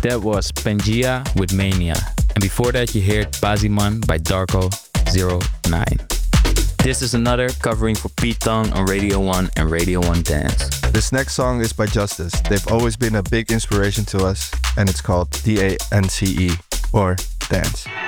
That was Pangea with Mania. And before that you heard Baziman by Darko09. This is another covering for Pete Tong on Radio 1 and Radio 1 Dance. This next song is by Justice. They've always been a big inspiration to us, and it's called DANCE, or Dance.